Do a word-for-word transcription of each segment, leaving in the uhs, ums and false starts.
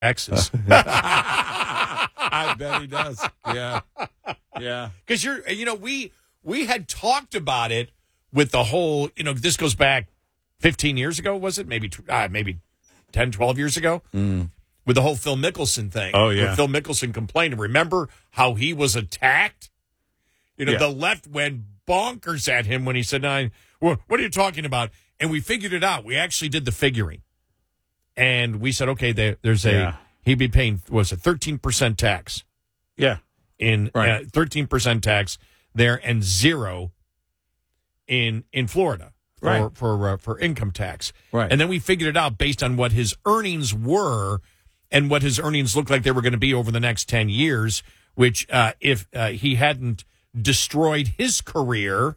taxes. I bet he does. Yeah. Yeah. Because you're, you know, we we had talked about it with the whole, you know, this goes back fifteen years ago, was it? Maybe uh, maybe ten, twelve years ago? Mm. With the whole Phil Mickelson thing. Oh, yeah. When Phil Mickelson complained. Remember how he was attacked? You know, Yeah. the left went bonkers at him when he said, no, what are you talking about? And we figured it out. We actually did the figuring. And we said, okay, there, there's a, Yeah. he'd be paying, was it thirteen percent tax? Yeah. In Right. uh, thirteen percent tax there and zero in in Florida for Right. for uh, for income tax. Right. And then we figured it out based on what his earnings were and what his earnings looked like they were going to be over the next ten years, which uh, if uh, he hadn't destroyed his career,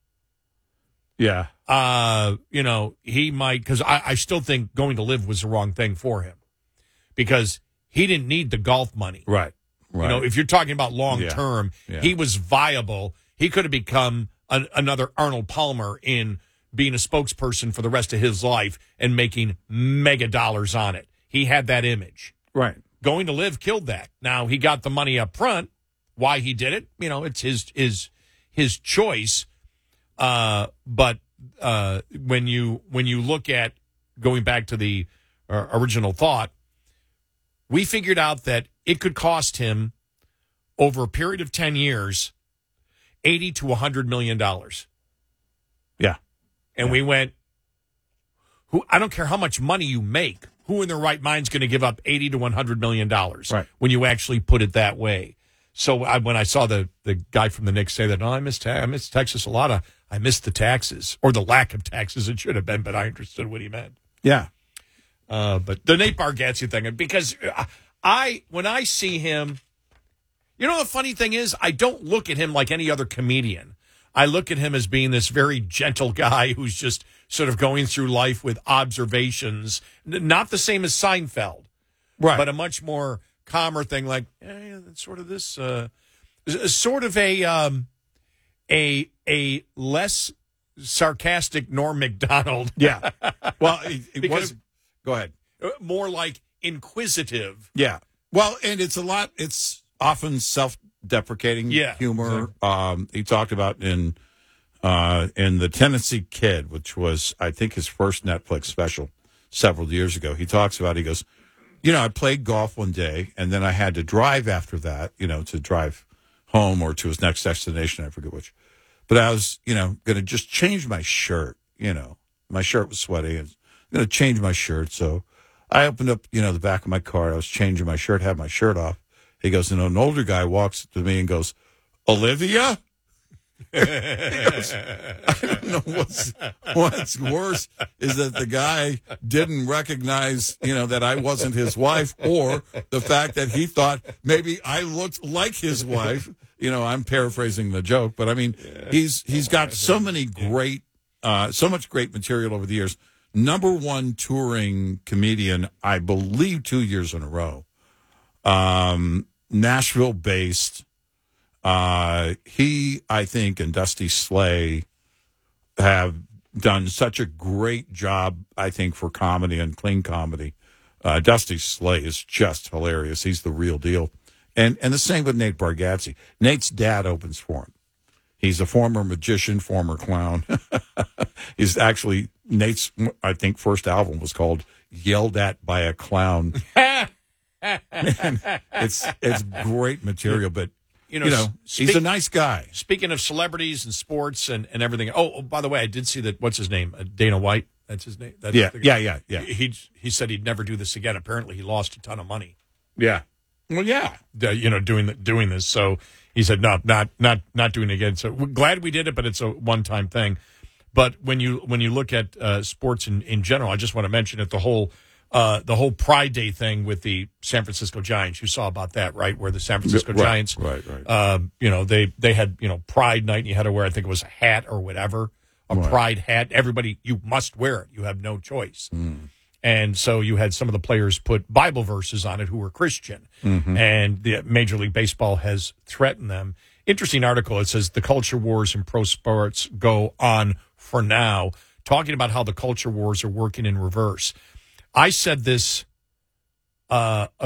Yeah. uh, you know, he might, because I, I still think going to live was the wrong thing for him because he didn't need the golf money. Right. Right. You know, if you're talking about long term, Yeah. Yeah. he was viable. He could have become an, another Arnold Palmer in being a spokesperson for the rest of his life and making mega dollars on it. He had that image. Right. Going to live killed that. Now he got the money up front. Why he did it, you know, it's his his his choice. Uh, but uh, when you when you look at going back to the uh, original thought, we figured out that it could cost him over a period of ten years, eighty to a hundred million dollars. Yeah. And Yeah. we went, who? I don't care how much money you make. Who in their right mind is going to give up eighty to one hundred million dollars? Right. When you actually put it that way. So I, when I saw the, the guy from the Knicks say that, oh, I miss ta- I miss Texas a lot. Of, I miss the taxes or the lack of taxes. It should have been, but I understood what he meant. Yeah. Uh, but the Nate Bargatze thing, because I, when I see him, you know, the funny thing is, I don't look at him like any other comedian. I look at him as being this very gentle guy who's just sort of going through life with observations, N- not the same as Seinfeld, Right. but a much more calmer thing, like yeah, yeah, that's sort of this, uh, sort of a um, a a less sarcastic Norm Macdonald. Yeah. Well, it, it Because- was. Go ahead. More like inquisitive. Yeah. Well, and it's a lot. It's often self-deprecating Yeah, humor. Um, he talked about in uh, in the Tennessee Kid, which was I think his first Netflix special several years ago. He talks about. He goes, you know, I played golf one day, and then I had to drive after that. You know, to drive home or to his next destination. I forget which. But I was, you know, going to just change my shirt. You know, my shirt was sweaty, and I'm going to change my shirt. So I opened up, you know, the back of my car. I was changing my shirt, had my shirt off. He goes, and an older guy walks to me and goes, Olivia? He goes, I don't know what's, what's worse is that the guy didn't recognize, you know, that I wasn't his wife, or the fact that he thought maybe I looked like his wife. You know, I'm paraphrasing the joke, but I mean, he's he's got so many great, uh, so much great material over the years. Number one touring comedian, I believe, two years in a row. Um, Nashville-based. Uh, he, I think, and Dusty Slay have done such a great job, I think, for comedy and clean comedy. Uh, Dusty Slay is just hilarious. He's the real deal. And and the same with Nate Bargatze. Nate's dad opens for him. He's a former magician, former clown. He's actually, Nate's, I think, first album was called Yelled At by a Clown. it's it's great material, but, you know, you know speak, he's a nice guy. Speaking of celebrities and sports and, and everything. Oh, oh, by the way, I did see that, what's his name? Uh, Dana White. That's his name. That's Yeah, the yeah, yeah, yeah. He, he said he'd never do this again. Apparently, he lost a ton of money. Yeah. Well, yeah. Uh, you know, doing the, doing this. So he said, no, not not not doing it again. So we're glad we did it, but it's a one-time thing. But when you when you look at uh, sports in, in general, I just want to mention it, the whole uh, the whole Pride Day thing with the San Francisco Giants. You saw about that, right? Where the San Francisco right, Giants, right, right. Uh, you know, they they had, you know, Pride Night, and you had to wear, I think it was a hat or whatever, a right. Pride hat. Everybody, you must wear it. You have no choice. Mm. And so you had some of the players put Bible verses on it who were Christian. Mm-hmm. And the Major League Baseball has threatened them. Interesting article. It says the culture wars in pro sports go on for now, talking about how the culture wars are working in reverse. I said this uh,